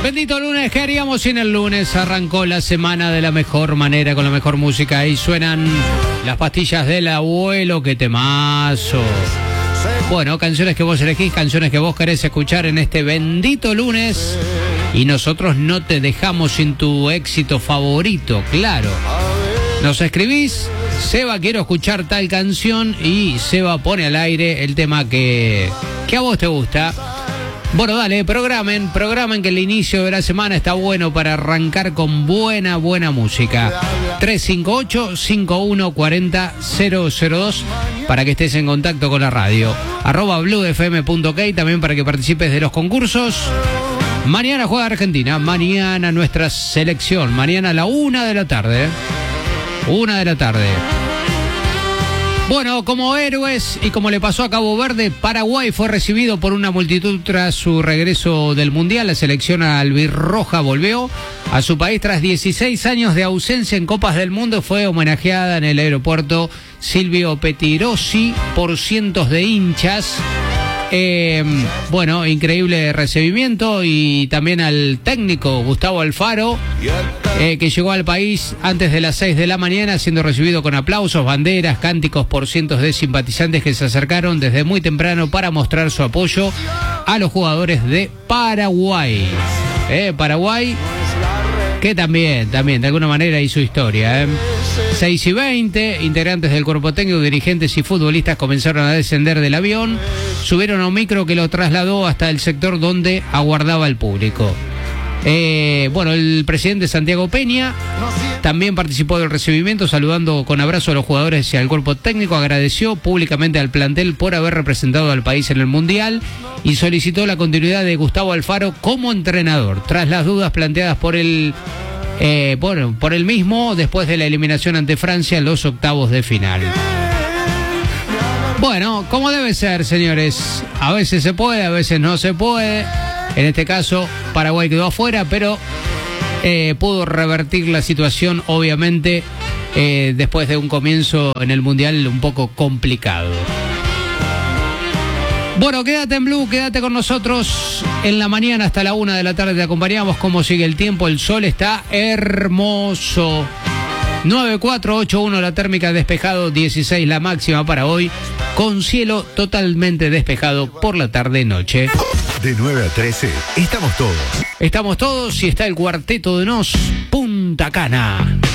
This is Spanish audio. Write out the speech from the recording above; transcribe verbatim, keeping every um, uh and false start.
Bendito lunes, ¿qué haríamos sin el lunes? Arrancó la semana de la mejor manera, con la mejor música. Ahí suenan las pastillas del abuelo, qué temazo. Bueno, canciones que vos elegís, canciones que vos querés escuchar en este bendito lunes. Y nosotros no te dejamos sin tu éxito favorito, claro. Nos escribís, Seba, quiero escuchar tal canción, y Seba pone al aire el tema que, que a vos te gusta. Bueno, dale, programen, programen que el inicio de la semana está bueno para arrancar con buena, buena música. tres cinco ocho, cinco uno cuatro cero, cero cero dos para que estés en contacto con la radio. Arroba blue f m punto ok también para que participes de los concursos. Mañana juega Argentina, mañana nuestra selección, mañana a la una de la tarde. Una de la tarde. Bueno, como héroes y como le pasó a Cabo Verde, Paraguay fue recibido por una multitud tras su regreso del Mundial. La selección albirroja volvió a su país tras dieciséis años de ausencia en Copas del Mundo. Fue homenajeada en el aeropuerto Silvio Pettirossi por cientos de hinchas. Eh, bueno, increíble recibimiento, y también al técnico Gustavo Alfaro, eh, que llegó al país antes de las seis de la mañana, siendo recibido con aplausos, banderas, cánticos por cientos de simpatizantes que se acercaron desde muy temprano para mostrar su apoyo a los jugadores de Paraguay. Eh, Paraguay, que también, también de alguna manera hizo historia. Eh. seis y veinte, integrantes del cuerpo técnico, dirigentes y futbolistas comenzaron a descender del avión, subieron a un micro que lo trasladó hasta el sector donde aguardaba el público. Eh, bueno, el presidente Santiago Peña también participó del recibimiento, saludando con abrazo a los jugadores y al cuerpo técnico. Agradeció públicamente al plantel por haber representado al país en el Mundial y solicitó la continuidad de Gustavo Alfaro como entrenador, tras las dudas planteadas por el Eh, bueno, por el mismo después de la eliminación ante Francia en los octavos de final. Bueno, como debe ser, señores, a veces se puede, a veces no se puede. En este caso, Paraguay quedó afuera, pero eh, pudo revertir la situación, obviamente, eh, después de un comienzo en el Mundial un poco complicado. Bueno, quédate en Blue, quédate con nosotros en la mañana hasta la una de la tarde. Te acompañamos. Cómo sigue el tiempo, el sol está hermoso. nueve cuatro ocho uno la térmica, despejado, dieciséis la máxima para hoy, con cielo totalmente despejado por la tarde-noche. De nueve a trece, estamos todos. Estamos todos y está el cuarteto de Nos, Punta Cana.